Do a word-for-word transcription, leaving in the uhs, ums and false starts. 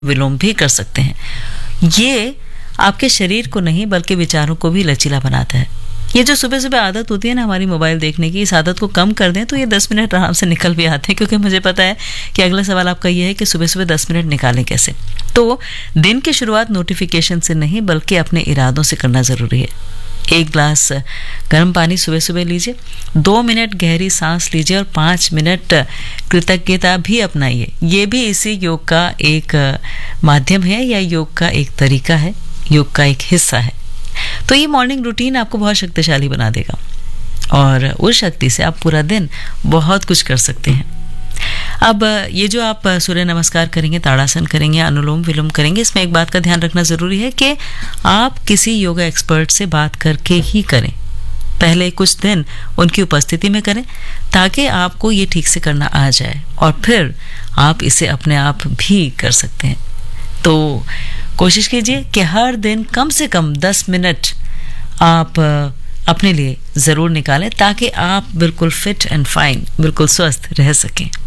विलोम भी कर सकते हैं। ये आपके शरीर को नहीं बल्कि विचारों को भी लचीला बनाता है। ये जो सुबह सुबह आदत होती है ना हमारी मोबाइल देखने की, इस आदत को कम कर दें तो ये दस मिनट आराम से निकल भी आते हैं, क्योंकि मुझे पता है कि अगला सवाल आपका ये है कि सुबह सुबह दस मिनट निकालें कैसे। तो दिन की शुरुआत नोटिफिकेशन से नहीं बल्कि अपने इरादों से करना ज़रूरी है। एक ग्लास गर्म पानी सुबह सुबह लीजिए, दो मिनट गहरी सांस लीजिए और पाँच मिनट कृतज्ञता भी अपनाइए। ये भी इसी योग का एक माध्यम है या योग का एक तरीका है, योग का एक हिस्सा है। तो ये मॉर्निंग रूटीन आपको बहुत शक्तिशाली बना देगा और उस शक्ति से आप पूरा दिन बहुत कुछ कर सकते हैं। अब ये जो आप सूर्य नमस्कार करेंगे, ताड़ासन करेंगे, अनुलोम विलोम करेंगे, इसमें एक बात का ध्यान रखना ज़रूरी है कि आप किसी योगा एक्सपर्ट से बात करके ही करें। पहले कुछ दिन उनकी उपस्थिति में करें ताकि आपको ये ठीक से करना आ जाए और फिर आप इसे अपने आप भी कर सकते हैं। तो कोशिश कीजिए कि हर दिन कम से कम दस मिनट आप अपने लिए ज़रूर निकालें ताकि आप बिल्कुल फिट एंड फाइन, बिल्कुल स्वस्थ रह सकें।